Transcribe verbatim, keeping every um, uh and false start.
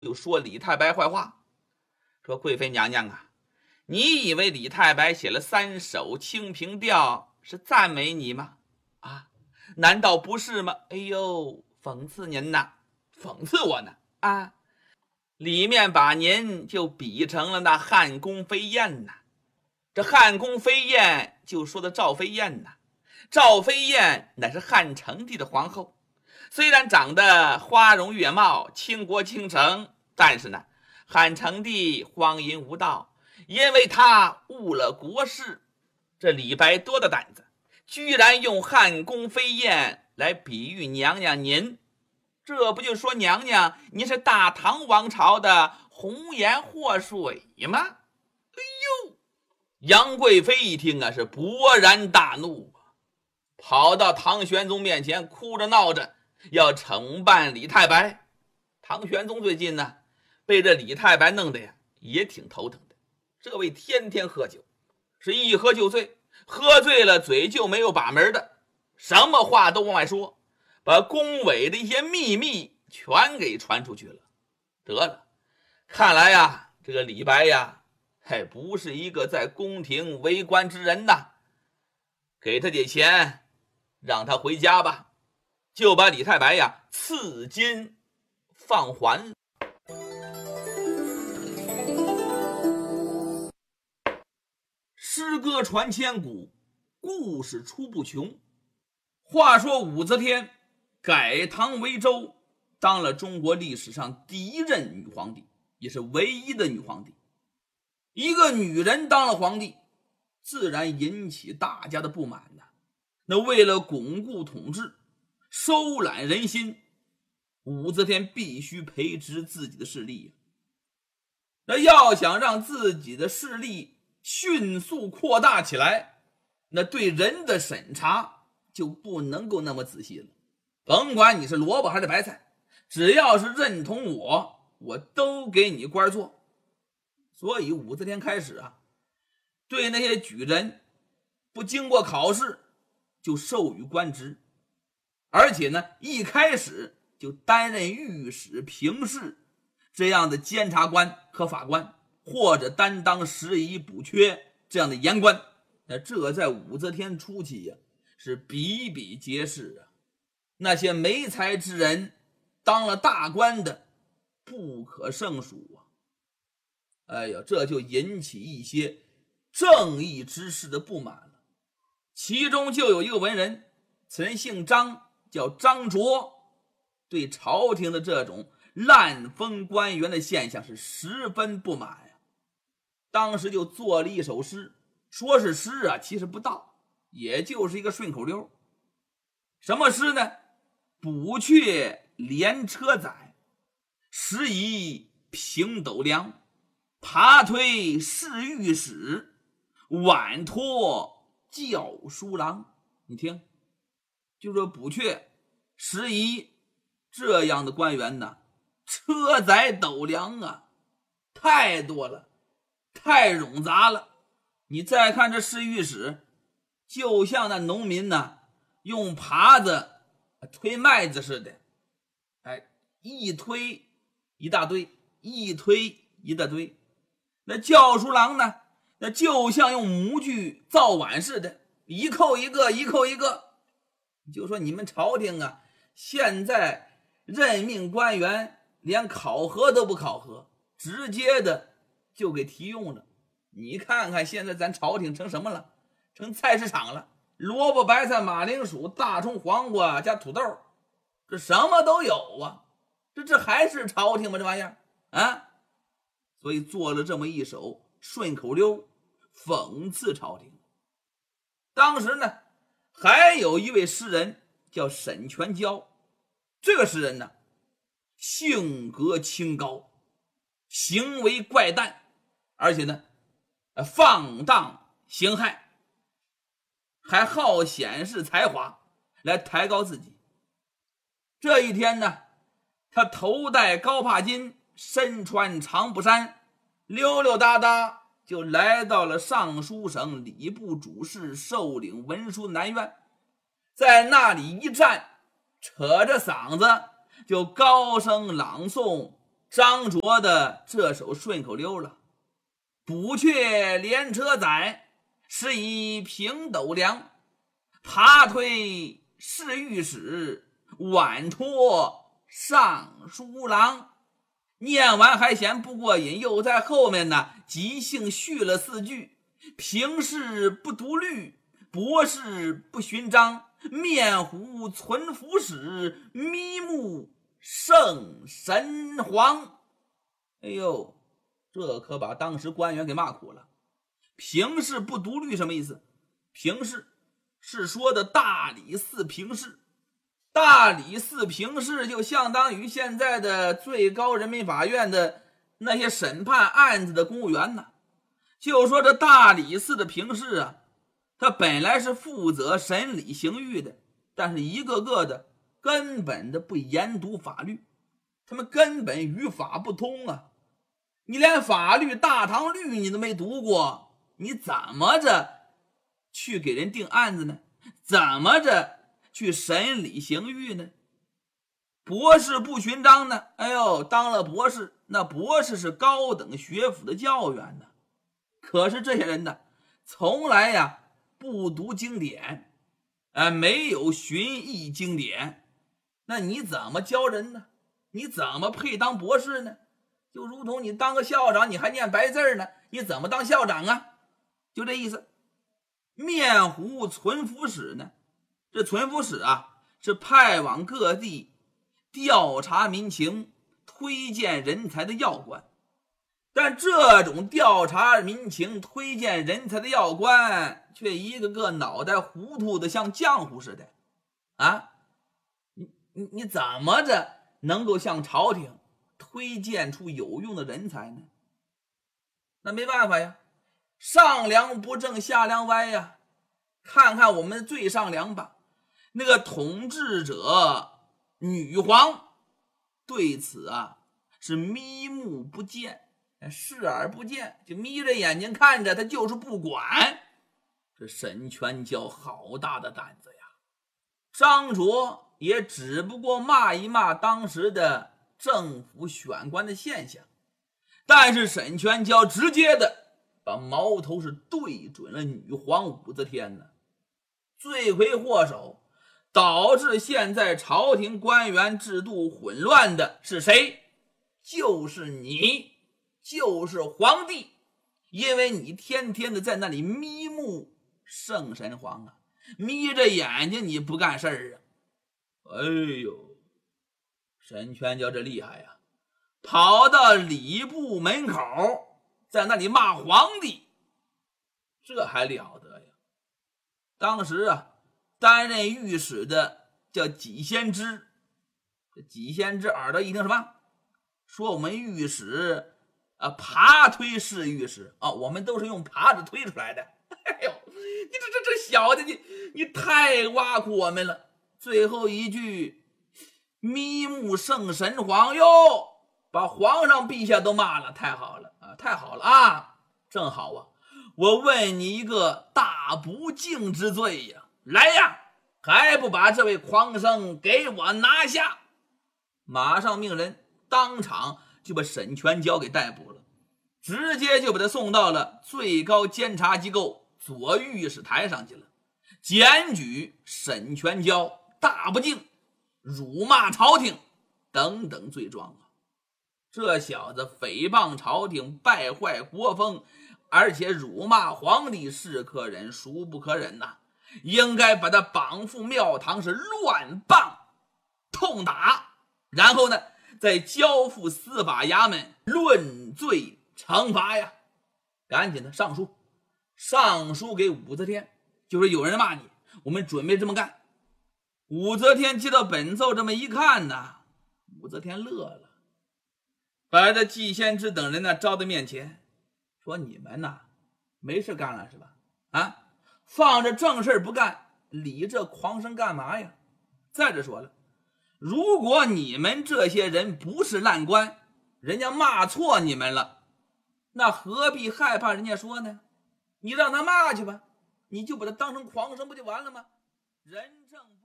又说李太白坏话，说贵妃娘娘啊，你以为李太白写了三首清平调是赞美你吗？啊，难道不是吗？哎呦，讽刺您呐，讽刺我呢啊！里面把您就比成了那汉宫飞燕呐，这汉宫飞燕就说的赵飞燕呐，赵飞燕乃是汉成帝的皇后，虽然长得花容月貌，倾国倾城，但是呢，汉成帝荒淫无道，因为他误了国事。这李白多大胆子，居然用汉宫飞燕来比喻娘娘您，这不就说娘娘您是大唐王朝的红颜祸水吗？哎呦，杨贵妃一听啊，是勃然大怒，跑到唐玄宗面前哭着闹着要惩办李太白。唐玄宗最近呢，被这李太白弄得呀也挺头疼的。这位天天喝酒，是一喝就醉，喝醉了嘴就没有把门的，什么话都往外说，把宫闱的一些秘密全给传出去了。得了，看来呀，这个李白呀，还不是一个在宫廷为官之人呐。给他点钱，让他回家吧，就把李太白呀赐金放还。诗歌传千古，故事出不穷。话说武则天改唐为周，当了中国历史上第一任女皇帝，也是唯一的女皇帝。一个女人当了皇帝，自然引起大家的不满呐。那为了巩固统治，收揽人心，武则天必须培植自己的势力。那要想让自己的势力迅速扩大起来，那对人的审查就不能够那么仔细了。甭管你是萝卜还是白菜，只要是认同我，我都给你官做。所以武则天开始啊，对那些举人不经过考试就授予官职，而且呢，一开始就担任御史、平事这样的监察官和法官，或者担当拾遗补缺这样的言官。那这在武则天初期呀、啊，是比比皆是啊。那些没才之人当了大官的不可胜数啊。哎呀，这就引起一些正义之士的不满了。其中就有一个文人，此人姓张，叫张卓，对朝廷的这种滥封官员的现象是十分不满呀。当时就做了一首诗，说是诗啊，其实不到，也就是一个顺口溜。什么诗呢？补阙连车载，拾遗平斗量，爬推侍御史，晚托教书郎。你听，就说补阙、拾遗这样的官员呢，车载斗量啊，太多了，太冗杂了。你再看这侍御史，就像那农民呢用耙子推麦子似的，哎，一推一大堆，一推一大堆。那教书郎呢，那就像用模具造碗似的，一扣一个，一扣一个。就说你们朝廷啊，现在任命官员连考核都不考核，直接的就给提用了。你看看现在咱朝廷成什么了？成菜市场了，萝卜、白菜、马铃薯、大葱、黄瓜加土豆，这什么都有啊！这这还是朝廷吗？这玩意儿啊！所以做了这么一首顺口溜，讽刺朝廷。当时呢，还有一位诗人叫沈全蛟，这个诗人呢，性格清高，行为怪诞，而且呢，放荡形骸，还好显示才华来抬高自己。这一天呢，他头戴高帕巾，身穿长布衫，溜溜达达就来到了尚书省礼部主事受领文书南院，在那里一站，扯着嗓子就高声朗诵张卓的这首顺口溜了：补阙连车载，是以平斗量。爬推侍御史，晚戳尚书郎。念完还嫌不过瘾，又在后面呢即兴续了四句：平事不读律，博士不寻章，面糊存符史，咪目圣神皇。哎呦，这可把当时官员给骂苦了。平事不读律什么意思？平事是说的大理寺平事，大理寺平事就相当于现在的最高人民法院的那些审判案子的公务员呢。就说这大理寺的平事啊，他本来是负责审理刑狱的，但是一个个的根本的不研读法律，他们根本语法不通啊。你连法律大唐律你都没读过，你怎么着去给人定案子呢？怎么着去审理刑狱呢？博士不寻章呢？哎呦，当了博士，那博士是高等学府的教员呢。可是这些人呢，从来呀不读经典，呃，没有寻译经典，那你怎么教人呢？你怎么配当博士呢？就如同你当个校长，你还念白字呢，你怎么当校长啊？就这意思。面糊存符史呢，这存符史啊，是派往各地调查民情、推荐人才的要官。但这种调查民情、推荐人才的要官，却一个个脑袋糊涂的像浆糊似的啊！你你你怎么着能够向朝廷推荐出有用的人才呢？那没办法呀，上梁不正下梁歪呀。看看我们的最上梁吧，那个统治者女皇对此啊是眯目不见，视而不见，就眯着眼睛看着，他就是不管。这沈全谟好大的胆子呀！张卓也只不过骂一骂当时的政府选官的现象，但是沈全谟直接的把矛头是对准了女皇武则天呢。罪魁祸首，导致现在朝廷官员制度混乱的是谁？就是你，就是皇帝。因为你天天的在那里眯目圣神皇啊，眯着眼睛你不干事儿啊。哎呦，沈全谟这厉害呀，跑到礼部门口，在那里骂皇帝，这还了得呀！当时啊，担任御史的叫几先知，这几先知耳朵一听什么？说我们御史啊，爬推是御史啊，我们都是用爬着推出来的。哎呦，你这这这小的，你你太挖苦我们了。最后一句，眯目圣神皇哟，把皇上陛下都骂了，太好了啊，太好了啊，正好啊。我问你一个大不敬之罪呀，来呀，还不把这位狂生给我拿下！马上命人当场就把沈全谟给逮捕了，直接就把他送到了最高监察机构左御史台上去了，检举沈全谟大不敬、辱骂朝廷等等罪状啊！这小子诽谤朝廷，败坏国风，而且辱骂皇帝，是可忍孰不可忍呐、啊！应该把他绑赴庙堂，是乱棒痛打，然后呢再交付司法衙门论罪惩罚呀！赶紧的上书，上书给武则天，就是有人骂你，我们准备这么干。武则天接到本奏这么一看呢，武则天乐了，把这季先知等人呢招到面前，说你们呐没事干了是吧？啊，放着正事不干，理这狂生干嘛呀？再者说了，如果你们这些人不是烂官，人家骂错你们了，那何必害怕人家说呢？你让他骂去吧，你就把他当成狂生不就完了吗？人正